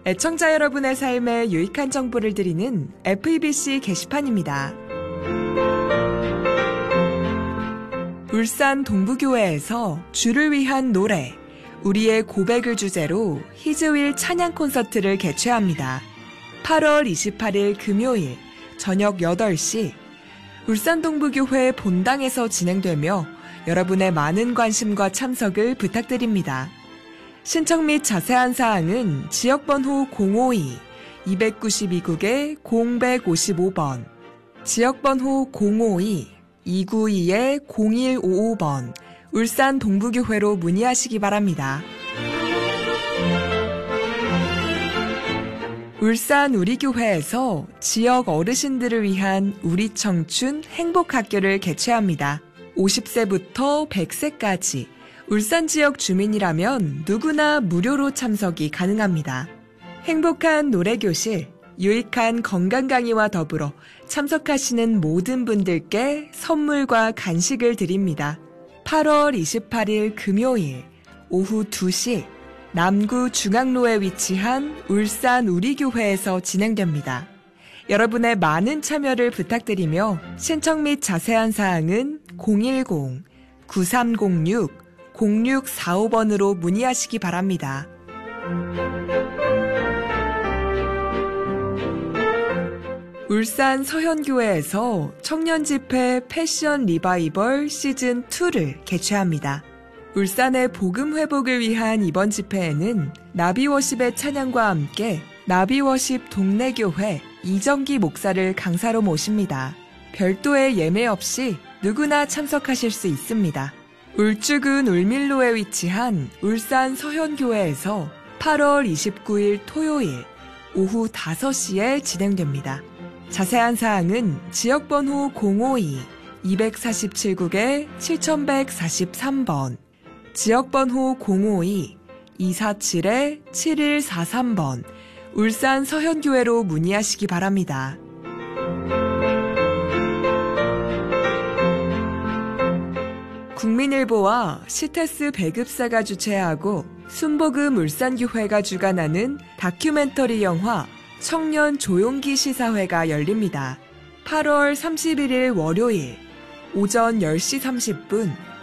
애청자 여러분의 삶에 유익한 정보를 드리는 FEBC 게시판입니다. 울산 동부교회에서 주를 위한 노래, 우리의 고백을 주제로 히즈윌 찬양 콘서트를 개최합니다. 8월 28일 금요일 저녁 8시 울산 동부교회 본당에서 진행되며 여러분의 많은 관심과 참석을 부탁드립니다. 신청 및 자세한 사항은 지역번호 052-292국에 0155번, 지역번호 052-292-0155번, 울산 동부교회로 문의하시기 바랍니다. 울산 우리교회에서 지역 어르신들을 위한 우리 청춘 행복학교를 개최합니다. 50세부터 100세까지 울산 지역 주민이라면 누구나 무료로 참석이 가능합니다. 행복한 노래교실, 유익한 건강 강의와 더불어 참석하시는 모든 분들께 선물과 간식을 드립니다. 8월 28일 금요일 오후 2시 남구 중앙로에 위치한 울산 우리교회에서 진행됩니다. 여러분의 많은 참여를 부탁드리며 신청 및 자세한 사항은 010-9306-0645번으로 문의하시기 바랍니다. 울산 서현교회에서 청년집회 패션 리바이벌 시즌2를 개최합니다. 울산의 복음 회복을 위한 이번 집회에는 나비워십의 찬양과 함께 나비워십 동네교회 이정기 목사를 강사로 모십니다. 별도의 예매 없이 누구나 참석하실 수 있습니다. 울주군 울밀로에 위치한 울산 서현교회에서 8월 29일 토요일 오후 5시에 진행됩니다. 자세한 사항은 지역번호 052-247국에 7143번, 지역번호 052-247-7143번, 울산 서현교회로 문의하시기 바랍니다. 국민일보와 시테스 배급사가 주최하고 순복음 울산교회가 주관하는 다큐멘터리 영화 청년 조용기 시사회가 열립니다. 8월 31일 월요일 오전 10시 30분